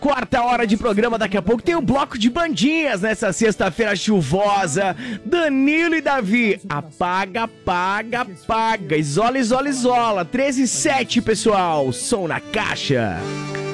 Quarta hora de programa, daqui a pouco tem um bloco de bandinhas nessa sexta-feira chuvosa. Danilo e Davi, apaga, apaga, apaga, isola, isola, isola. 13h07, pessoal, som na caixa.